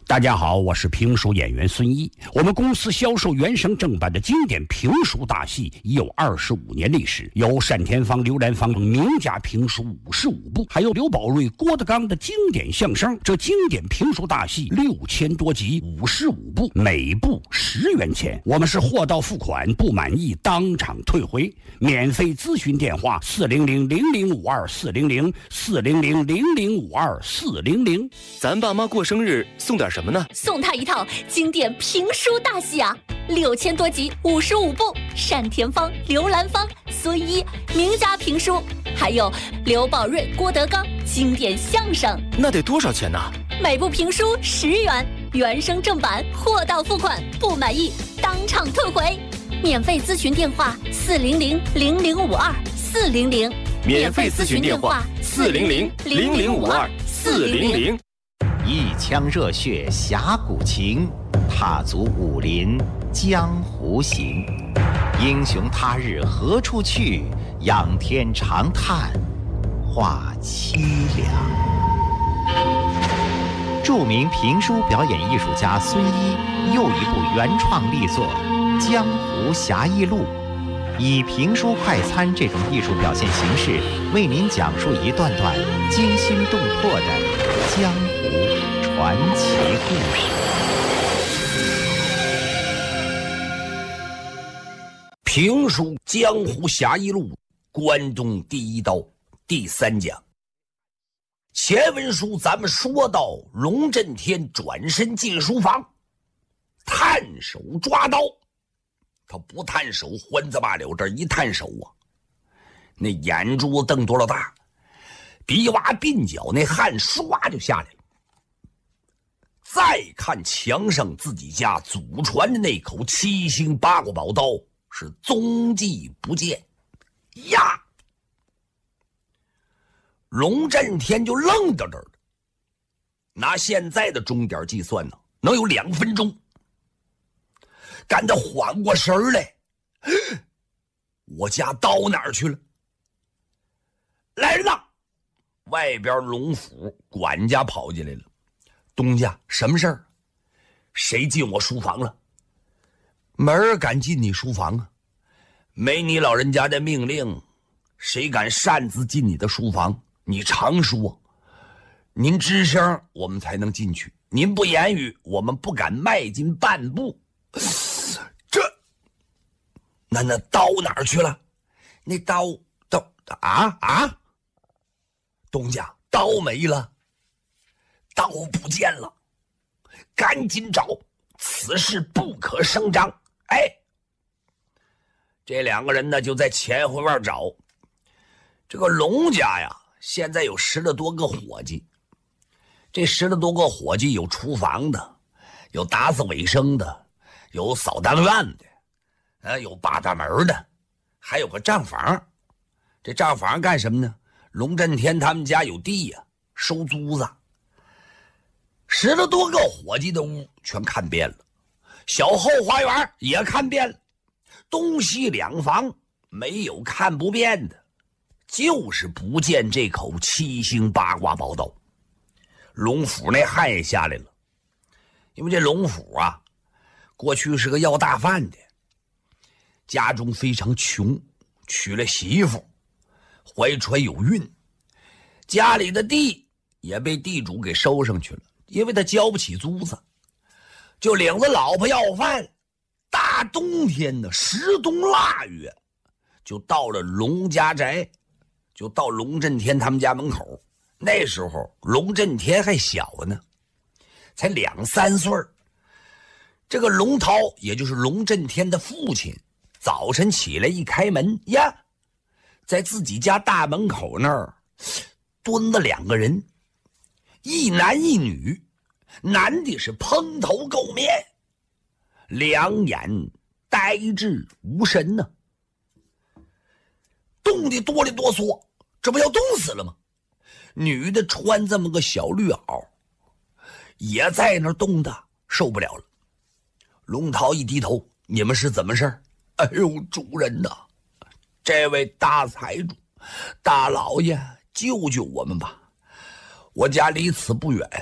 大家好，我是评书演员孙一。我们公司销售原声正版的经典评书大戏已有25年历史，有单田芳、刘兰芳名家评书55部，还有刘宝瑞、郭德纲的经典相声。这经典评书大戏6000多集，55部，每部10元钱。我们是货到付款，不满意当场退回。免费咨询电话400-0052-400，400-0052-400。 咱爸妈过生日送点什么呢？ 送他一套经典评书大戏啊，6000多集，55部，单田芳、刘兰芳、孙一名家评书，还有刘宝瑞、郭德纲经典相声。 那得多少钱呢？ 每部评书10元，原声正版，货到付款，不满意当场退回。免费咨询电话400-0052-400， 免费咨询电话400-0052-400。 一腔热血侠骨情，踏足武林江湖行。英雄他日何处去？仰天长叹话凄凉。著名评书表演艺术家孙一又一部原创力作《江湖侠义录》，以评书快餐这种艺术表现形式，为您讲述一段段惊心动魄的江湖传奇故事。 评书《江湖侠义录》关东第一刀第3讲。前文书咱们说到，龙震天转身进书房，探手抓刀。他不探手欢子罢了，这一探手啊，那眼珠子瞪多了大，鼻洼鬓角那汗唰就下来了。再看墙上自己家祖传的那口7星八卦宝刀，是踪迹不见呀！龙震天就愣到这儿了，拿现在的钟点计算呢，能有2分钟。赶他缓过神儿来，我家刀哪儿去了？来人呐！外边龙府管家跑进来了。东家，什么事儿？谁进我书房了？没人敢进你书房啊！没你老人家的命令，谁敢擅自进你的书房？你常说，您吱声我们才能进去，您不言语我们不敢迈进半步。那刀哪儿去了？那刀啊！东家，刀没了，刀不见了，赶紧找，此事不可声张。哎，这2个人呢就在前后院找。这个龙家呀，现在有10来多个伙计，这10来多个伙计有厨房的，有打扫卫生的，有扫当院的，有把大门的，还有个账房。这账房干什么呢？龙震天他们家有地呀，收租子。10来多个伙计的屋全看遍了，小后花园也看遍了，东西2房没有看不遍的，就是不见这口7星八卦宝刀。龙府那汗也下来了，因为这龙府啊，过去是个要大饭的，家中非常穷，娶了媳妇，怀揣有孕，家里的地也被地主给收上去了，因为他交不起租子，就领着老婆要饭。大冬天的10冬腊月，就到了龙家宅，就到龙震天他们家门口。那时候龙震天还小呢，才2、3岁。这个龙涛，也就是龙震天的父亲，早晨起来一开门呀，在自己家大门口那儿蹲了2个人，一男一女。男的是蓬头垢面，2眼呆滞无神呢，冻得哆里哆嗦，这不要冻死了吗？女的穿这么个小绿袄，也在那儿冻的受不了了。龙涛一低头，你们是怎么事？哎呦，主人呐，这位大财主大老爷，救救我们吧！我家离此不远，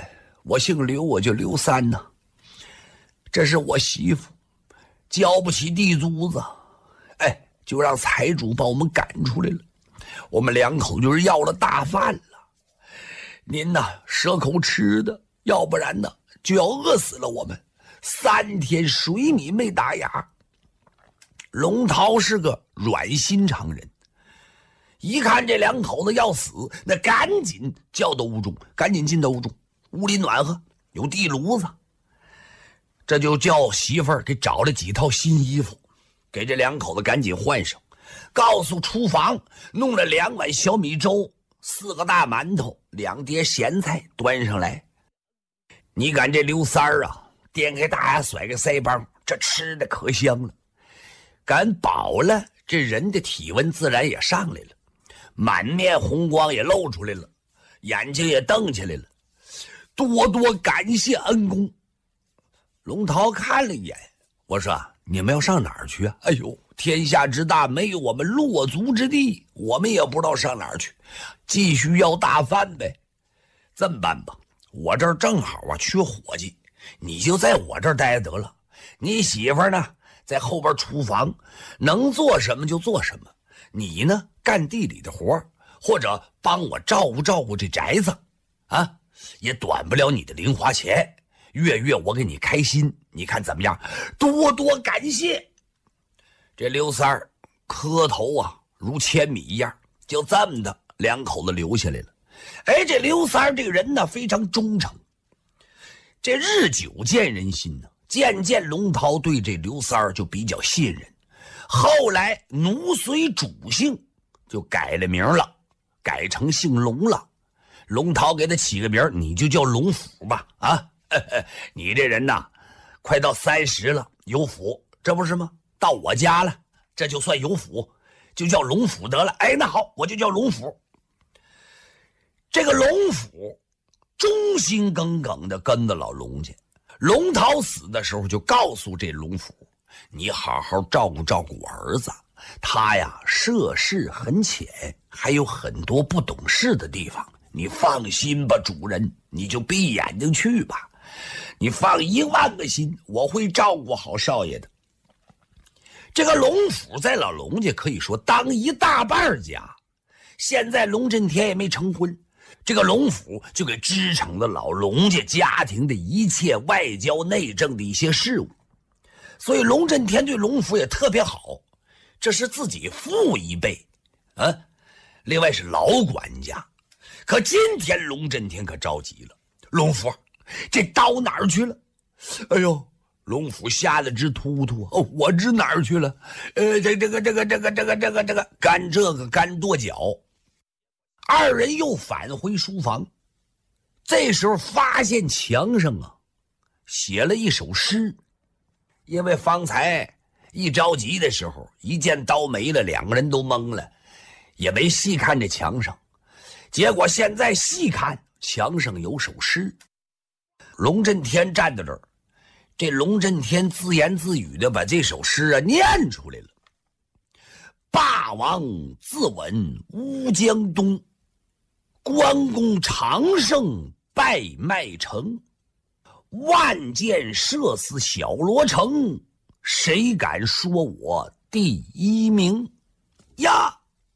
我姓刘，我就刘三呐。这是我媳妇，交不起地租子，哎，就让财主把我们赶出来了。我们两口就是要了大饭了。您呐，舍口吃的，要不然呢就要饿死了我们。3天水米没打牙。龙涛是个软心肠人，一看这两口子要死，那赶紧叫到屋中，赶紧进到屋中。屋里暖和，有地炉子。这就叫媳妇儿给找了几套新衣服，给这两口子赶紧换上，告诉厨房弄了2碗小米粥，4个大馒头，2碟咸菜端上来。你看这刘三儿啊，颠开大牙甩个腮帮，这吃的可香了。赶饱了，这人的体温自然也上来了，满面红光也露出来了，眼睛也瞪起来了，多多感谢恩公。龙涛看了一眼，我说你们要上哪儿去啊？哎呦，天下之大，没有我们落足之地，我们也不知道上哪儿去，继续要大饭呗。这么办吧，我这儿正好啊缺伙计，你就在我这儿待得了。你媳妇呢在后边厨房，能做什么就做什么，你呢干地里的活，或者帮我照顾照顾这宅子啊，也短不了你的零花钱，月月我给你开心，你看怎么样？多多感谢。这刘三儿磕头啊如千米一样，就这么的两口子留下来了。哎，这刘三儿这个人呢非常忠诚，这日久见人心呢，渐渐龙涛对这刘三儿就比较信任。后来奴随主姓，就改了名了，改成姓龙了。龙涛给他起个名，你就叫龙府吧。啊，你这人呐，快到30了，有福，这不是吗？到我家了，这就算有福，就叫龙府得了。哎，那好，我就叫龙府。这个龙府忠心耿耿的跟着老龙家。龙涛死的时候就告诉这龙府，你好好照顾照顾我儿子，他呀涉世很浅，还有很多不懂事的地方，你放心吧，主人，你就闭眼睛去吧，你放10000个心，我会照顾好少爷的。这个龙府在老龙家可以说当一大半家，现在龙震天也没成婚，这个龙府就给支撑了老龙家家庭的一切外交内政的一些事务，所以龙震天对龙府也特别好，这是自己父一辈啊。另外是老管家。可今天龙震天可着急了，龙府这刀哪儿去了？哎呦，龙府吓得直突突。哦，我知哪儿去了？这个干这个干跺脚。二人又返回书房，这时候发现墙上啊写了一首诗。因为方才一着急的时候，一见刀没了，两个人都懵了，也没细看这墙上。结果现在细看，墙上有首诗。龙震天站在这儿，这龙震天自言自语的把这首诗啊念出来了。霸王自刎乌江东，关公常胜败麦城，万箭射死小罗成，谁敢说我第1名呀？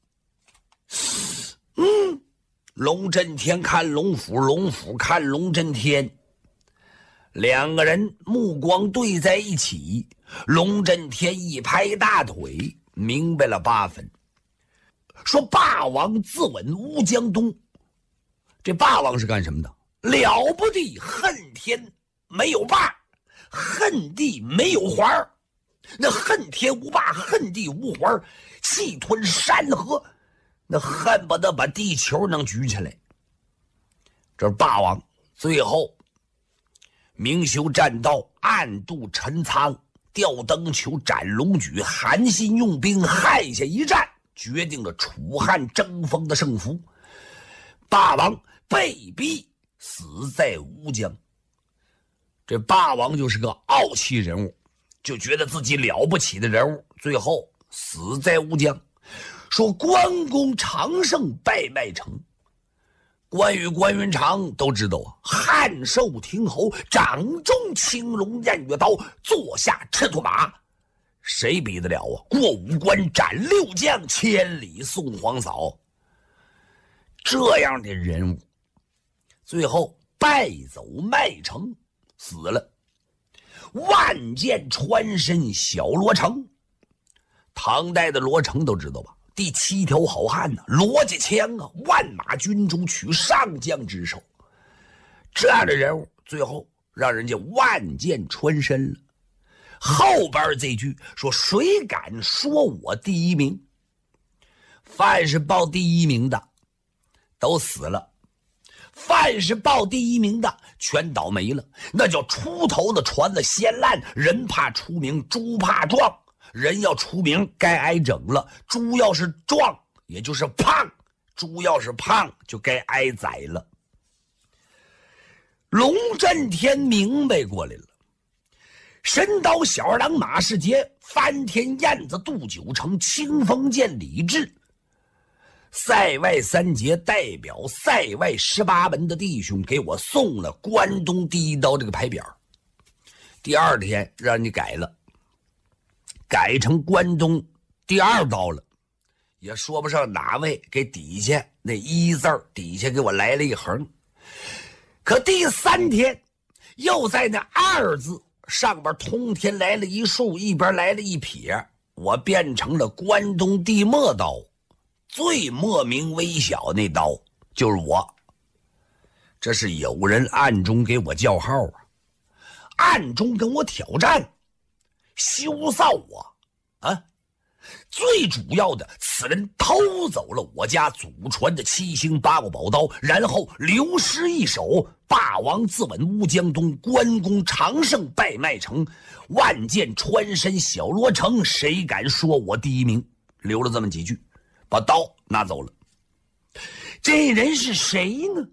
龙震天看龙府，龙府看龙震天，两个人目光对在一起。龙震天一拍大腿，明白了8分，说霸王自刎乌江东。这霸王是干什么的？了不地，恨天没有霸，恨地没有环，那恨天无霸，恨地无环，气吞山河，那恨不得把地球能举起来。这是霸王。最后明修栈道，暗度陈仓，吊灯球，斩龙举，韩信用兵，汉下一战，决定了楚汉争锋的胜负。霸王被逼死在乌江。这霸王就是个傲气人物，就觉得自己了不起的人物，最后死在乌江。说关公常胜败麦城， 关羽、关云长都知道啊，汉寿亭侯，掌中青龙偃月刀，坐下赤兔马，谁比得了啊？过五关斩六将，千里送皇嫂。这样的人物，最后败走麦城，死了。万箭穿身小罗成，唐代的罗成都知道吧？第7条好汉呢，罗家枪啊，万马军中取上将之首。这样的人物，最后让人家万箭穿身了。后边这句说：“谁敢说我第一名？”凡是报第一名的都死了，凡是报第一名的全倒霉了。那叫出头的船子先烂，人怕出名，猪怕壮。人要出名该挨整了，猪要是壮也就是胖，猪要是胖就该挨宰了。龙震天明白过来了，神刀小二郎马世杰，翻天燕子杜九成，清风剑李治，塞外3杰代表塞外18门的弟兄给我送了关东第一刀这个牌匾。第二天让你改了，改成关东第2刀了，也说不上哪位给底下那1字底下给我来了一横。可第3天又在那2字上边通天来了一竖，一边来了一撇，我变成了关东地末刀，最莫名微小那刀就是我。这是有人暗中给我叫号啊，暗中跟我挑战，羞臊我啊！最主要的，此人偷走了我家祖传的7星8个宝刀，然后流失一手，霸王自刎乌江东，关公常胜败麦城，万箭穿身小罗成，谁敢说我第一名？留了这么几句，把刀拿走了。这人是谁呢？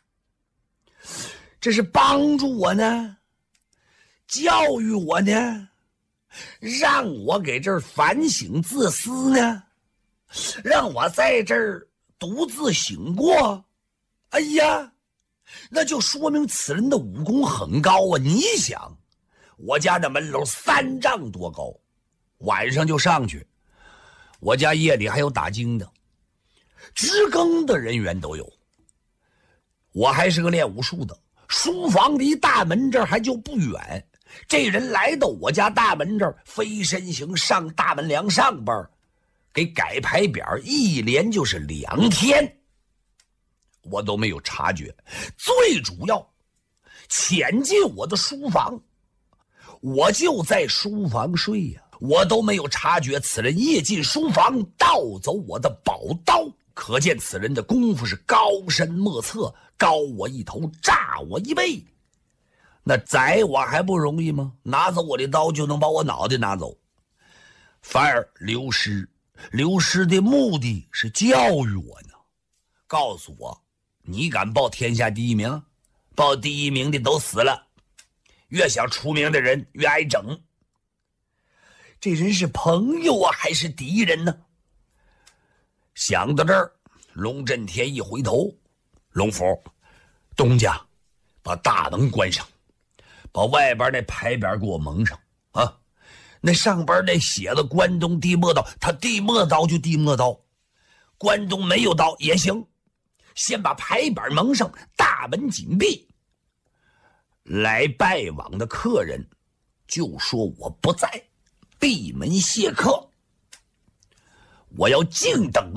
这是帮助我呢，教育我呢，让我给这儿反省自私呢，让我在这儿独自醒过。哎呀，那就说明此人的武功很高啊！你想，我家的门楼3丈多高，晚上就上去，我家夜里还有打更的，值更的人员都有。我还是个练武术的，书房离大门这儿还就不远。这人来到我家大门这儿，飞身行上大门梁上边，给改牌匾，一连就是2天，我都没有察觉。最主要，潜进我的书房，我就在书房睡呀，我都没有察觉此人夜进书房盗走我的宝刀，可见此人的功夫是高深莫测，高我一头，炸我一倍。那宰我还不容易吗？拿走我的刀就能把我脑袋拿走，反而流失的目的是教育我呢，告诉我你敢报天下第一名，报第一名的都死了，越想出名的人越挨整。这人是朋友啊还是敌人呢？想到这儿，龙震天一回头，龙府东家把大门关上，把外边那牌匾给我蒙上啊！那上边那写的关东地末刀，他地末刀就地末刀，关东没有刀也行。先把牌匾蒙上，大门紧闭。来拜访的客人就说我不在，闭门谢客。我要静等。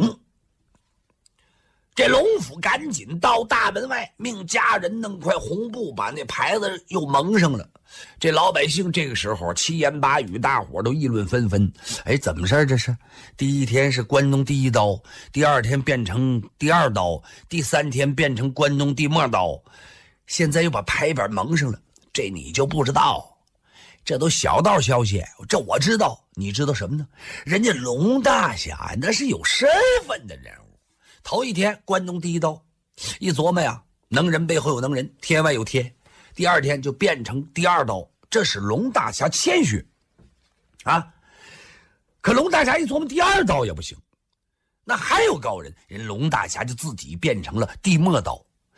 这龙府赶紧到大门外，命家人弄块红布把那牌子又蒙上了。这老百姓这个时候七言八语，大伙都议论纷纷。哎，怎么事这是？第一天是关东第一刀，第2天变成第2刀，第3天变成关东地末刀，现在又把牌匾蒙上了。这你就不知道，这都小道消息，这我知道。你知道什么呢？人家龙大侠那是有身份的人物。头一天关东第一刀，一琢磨呀，能人背后有能人，天外有天。第2天就变成第2刀，这是龙大侠谦虚啊。可龙大侠一琢磨，第2刀也不行，那还有高人，人龙大侠就自己变成了地末刀，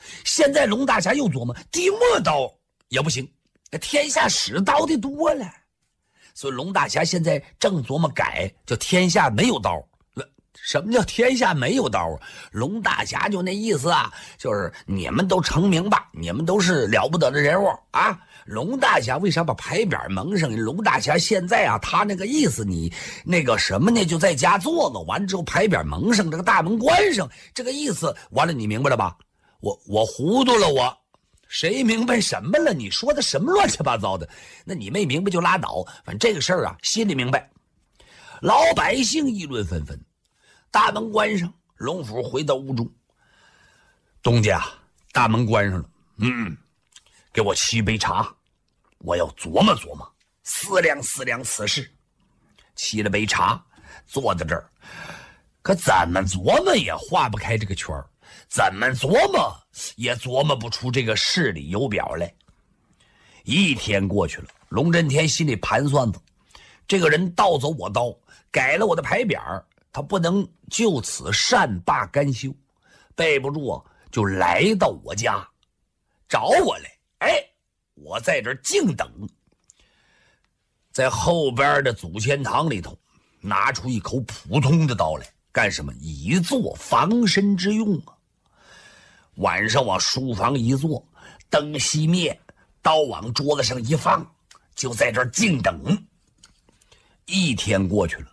现在龙大侠又琢磨地磨刀也不行，天下使刀的多了，所以龙大侠现在正琢磨改，叫天下没有刀。什么叫天下没有刀啊？龙大侠就那意思啊，就是你们都成名吧，你们都是了不得的人物啊。龙大侠为啥把牌匾蒙上？龙大侠现在啊，他那个意思，你那个什么呢，就在家坐着，完之后牌匾蒙上，这个大门关上，这个意思完了，你明白了吧？我糊涂了，我谁明白什么了？你说的什么乱七八糟的？那你没明白就拉倒，反正这个事儿啊，心里明白。老百姓议论纷纷。大门关上，龙府回到屋中。东家，大门关上了，给我沏杯茶，我要琢磨琢磨，思量思量此事。沏了杯茶，坐在这儿，可怎么琢磨也化不开这个圈儿，怎么琢磨也琢磨不出这个事理由表来。一天过去了，龙震天心里盘算着，这个人盗走我刀，改了我的牌匾，他不能就此善罢甘休，备不住啊，就来到我家找我来。我在这儿静等，在后边的祖先堂里头拿出一口普通的刀来，干什么？以作防身之用啊。晚上往书房一坐，灯熄灭，刀往桌子上一放，就在这儿静等。一天过去了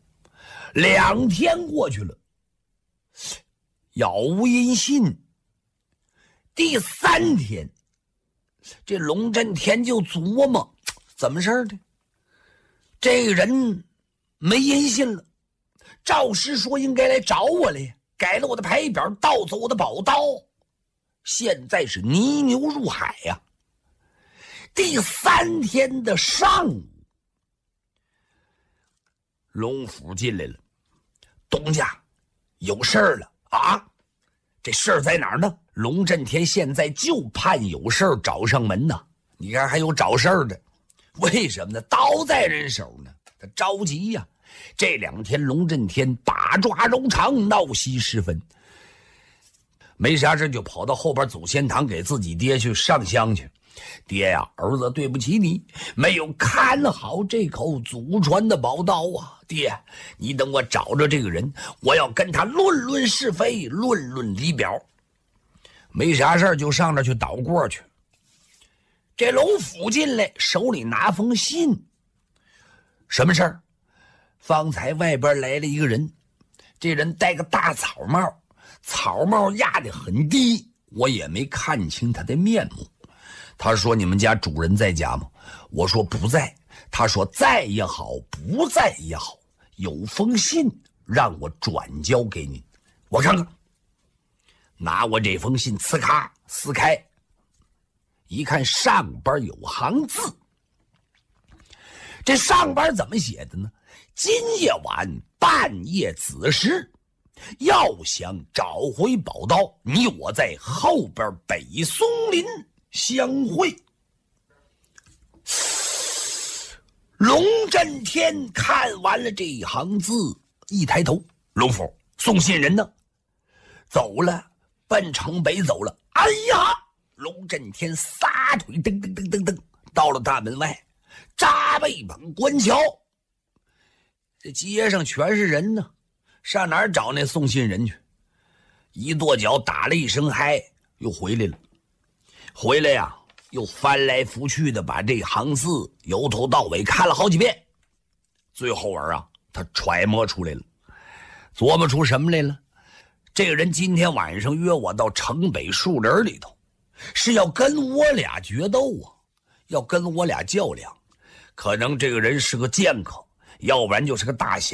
，2天过去了，杳无音信。第3天，这龙震天就琢磨怎么事的，这个人没音信了，赵师说应该来找我来，改了我的牌匾，盗走我的宝刀，现在是泥牛入海呀。第3天的上午，龙府进来了。东家，有事儿了啊？这事儿在哪儿呢？龙震天现在就盼有事儿找上门呢。你看还有找事儿的，为什么呢？刀在人手呢，他着急呀。这2天龙震天把抓柔肠，闹息时分，没啥事就跑到后边祖先堂给自己爹去上香去。爹呀，儿子对不起你，没有看好这口祖传的宝刀啊！爹，你等我找着这个人，我要跟他论论是非，论论理表。没啥事就上这去捣过去。这龙府进来，手里拿封信。什么事儿？方才外边来了一个人，这人戴个大草帽，草帽压得很低，我也没看清他的面目。他说：“你们家主人在家吗？”我说：“不在。”他说：“在也好，不在也好，有封信让我转交给您。”我看看，拿我这封信，呲咔撕开，一看上边有行字。这上边怎么写的呢？今夜晚半夜子时，要想找回宝刀，你我在后边北松林相会。龙震天看完了这一行字，一抬头，龙府送信人呢？走了，奔城北走了。哎呀！龙震天撒腿噔噔噔噔噔到了大门外，扎背膀关桥。这街上全是人呢，上哪儿找那送信人去？一跺脚打了一声嗨，又回来了。回来呀，又翻来覆去的把这行字由头到尾看了好几遍。最后啊，他揣摩出来了，琢磨出什么来了？这个人今天晚上约我到城北树林里头，是要跟我俩决斗啊，要跟我俩较量。可能这个人是个剑客，要不然就是个大侠。